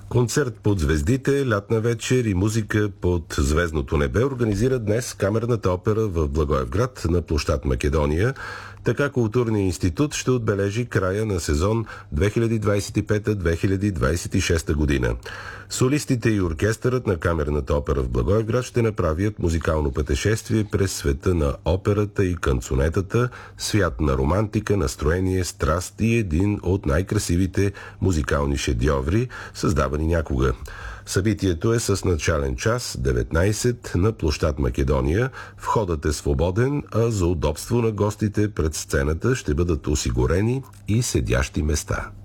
Концерт под звездите, лятна вечер и музика под звездното небе организира днес Камерната опера в Благоевград на площад Македония. Така Културният институт ще отбележи края на сезон 2025-2026 година. Солистите и оркестърът на Камерната опера в Благоевград ще направят музикално пътешествие през света на операта и канцонетата, свят на романтика, настроение, страст и един от най-красивите музикални шедьоври, създавани някога. Събитието е с начален час 19 на площад Македония. Входът е свободен, а за удобство на гостите пред сцената ще бъдат осигурени и седящи места.